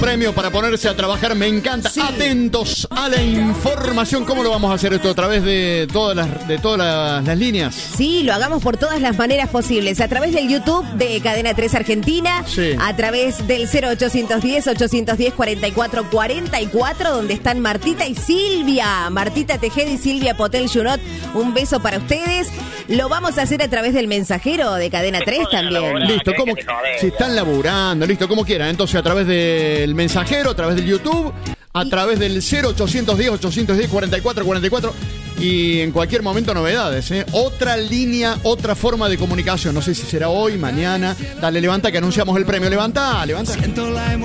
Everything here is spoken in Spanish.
premio para ponerse a trabajar, me encanta. Sí. Atentos a la información. ¿Cómo lo vamos a hacer esto? ¿A través de todas las líneas? Sí, lo hagamos por todas las maneras posibles. A través del YouTube de Cadena 3 Argentina, sí. A través del 0810-810-4444, donde están Martita y Silvia. Martita Tejeda y Silvia Potel Junot. Un beso para ustedes. Lo vamos a hacer a través del mensajero de Cadena 3 también. Listo, como si están laburando, listo, como quieran. Entonces, a través del mensajero, a través del YouTube, a través del 0810-810-4444 y en cualquier momento novedades, ¿eh? Otra línea, otra forma de comunicación. No sé si será hoy, mañana. Dale, levanta que anunciamos el premio. Levanta.